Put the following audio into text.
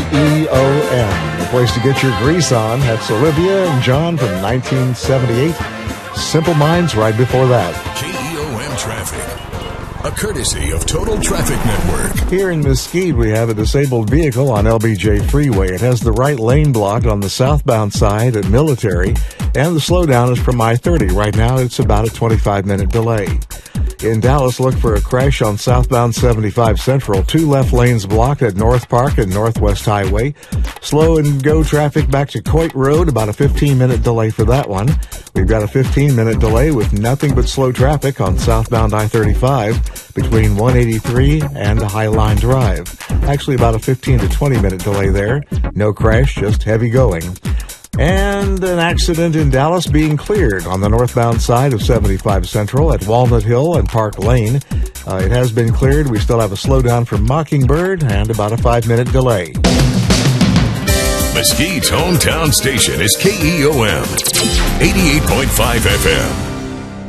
KEOM, the place to get your grease on. That's Olivia and John from 1978. Simple Minds right before that. KEOM Traffic, a courtesy of Total Traffic Network. Here in Mesquite, we have a disabled vehicle on LBJ Freeway. It has the right lane blocked on the southbound side at Military, and the slowdown is from I-30. Right now, it's about a 25-minute delay. In Dallas, look for a crash on southbound 75 Central. 2 left lanes blocked at North Park and Northwest Highway. Slow and go traffic back to Coit Road, about a 15-minute delay for that one. We've got a 15-minute delay with nothing but slow traffic on southbound I-35 between 183 and Highline Drive. Actually, about a 15 to 20-minute delay there. No crash, just heavy going. And an accident in Dallas being cleared on the northbound side of 75 Central at Walnut Hill and Park Lane. It has been cleared. We still have a slowdown from Mockingbird and about a 5-minute delay. Mesquite's hometown station is KEOM 88.5 FM.